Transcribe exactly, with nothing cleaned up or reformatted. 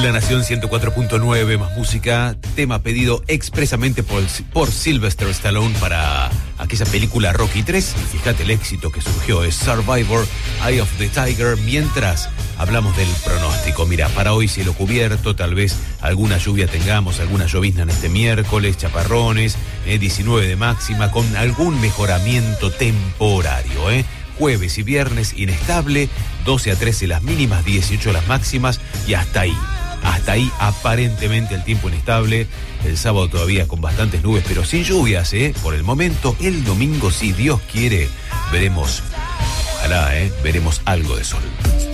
La Nación ciento cuatro punto nueve, más música, tema pedido expresamente por, por Sylvester Stallone para aquella película Rocky tres. Y fíjate el éxito que surgió, es Survivor, Eye of the Tiger. Mientras hablamos del pronóstico, mira, para hoy cielo cubierto, tal vez alguna lluvia tengamos, alguna llovizna en este miércoles, chaparrones, eh, diecinueve de máxima, con algún mejoramiento temporario, ¿eh? Jueves y viernes inestable, doce a trece las mínimas, dieciocho las máximas y hasta ahí. Hasta ahí aparentemente el tiempo inestable. El sábado todavía con bastantes nubes, pero sin lluvias, ¿eh? Por el momento, el domingo, si Dios quiere, veremos, ojalá, ¿eh? Veremos algo de sol.